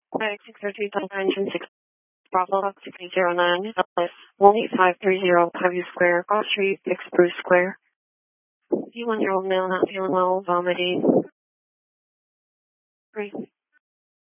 632 Engine 6 Bravo 6309 LS 18530 Pavue Square, Cross Street, Spruce Square. 51-year-old male not feeling well, vomiting. 3.